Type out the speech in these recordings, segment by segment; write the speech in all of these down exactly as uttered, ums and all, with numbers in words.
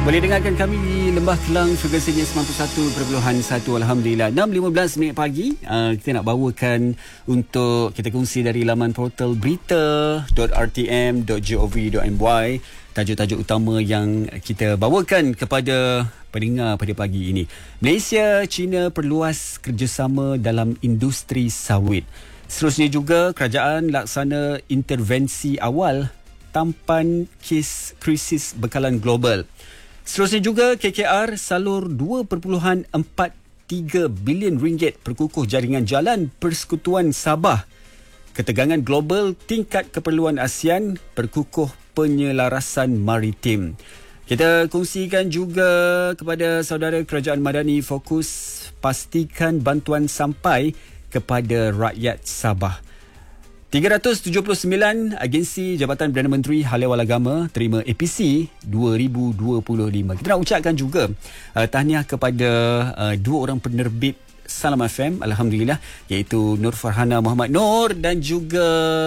Boleh dengarkan kami di Lembah Kelang, frekuensinya sembilan puluh satu perpuluhan satu. Alhamdulillah. enam lima belas minit pagi. Uh, kita nak bawakan untuk kita kongsi dari laman portal berita dot r t m dot gov dot m y tajuk-tajuk utama yang kita bawakan kepada pendengar pada pagi ini. Malaysia, China perluas kerjasama dalam industri sawit. Seterusnya juga kerajaan laksana intervensi awal tampan kes krisis bekalan global. Seterusnya juga K K R salur dua perpuluhan empat tiga bilion ringgit perkukuh jaringan jalan Persekutuan Sabah. Ketegangan global tingkat keperluan ASEAN perkukuh penyelarasan maritim. Kita kongsikan juga kepada saudara kerajaan Madani fokus pastikan bantuan sampai kepada rakyat Sabah. tiga ratus tujuh puluh sembilan agensi Jabatan Perdana Menteri Hal Ehwal Agama terima A P C dua ribu dua puluh lima. Kita nak ucapkan juga uh, tahniah kepada uh, dua orang penerbit Salam F M, Alhamdulillah, iaitu Nur Farhana Muhammad Nur dan juga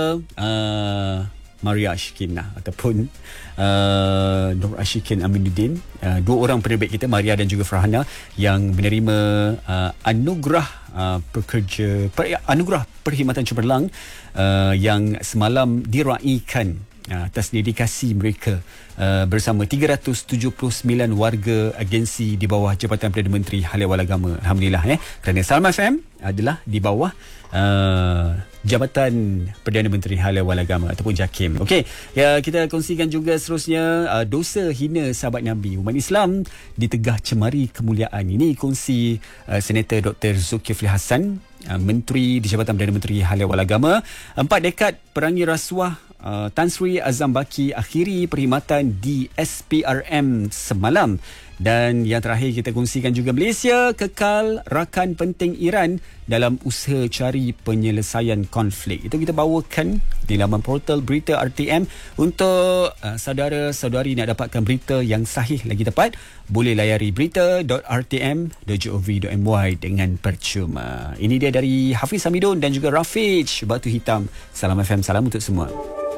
uh, Maria Ashikin ataupun uh, Nur Ashikin Aminuddin. Uh, dua orang penerbit kita, Maria dan juga Farhana, yang menerima uh, anugerah uh, pekerja per, anugerah perkhidmatan cemerlang uh, yang semalam diraikan uh, atas dedikasi mereka uh, bersama tiga ratus tujuh puluh sembilan warga agensi di bawah Jabatan Perdana Menteri Hal Ehwal Agama. Alhamdulillah, eh kerana Salam F M adalah di bawah uh, Jabatan Perdana Menteri Hal Ehwal Agama ataupun JAKIM. Okey, ya, kita kongsikan juga seterusnya uh, dosa hina sahabat Nabi. Umat Islam ditegah cemari kemuliaan. Ini kongsi uh, Senator Doktor Zulkifli Hasan, uh, Menteri di Jabatan Perdana Menteri Hal Ehwal Agama. Empat dekad perangi rasuah, uh, Tan Sri Azam Baki akhiri perkhidmatan di S P R M semalam. Dan yang terakhir kita kongsikan juga Malaysia kekal rakan penting Iran dalam usaha cari penyelesaian konflik. Itu kita bawakan di laman portal berita R T M. Untuk uh, saudara-saudari nak dapatkan berita yang sahih lagi tepat, boleh layari berita dot r t m dot gov dot m y dengan percuma. Ini dia dari Hafiz Hamidun dan juga Rafiq Batu Hitam. Salam F M, salam untuk semua.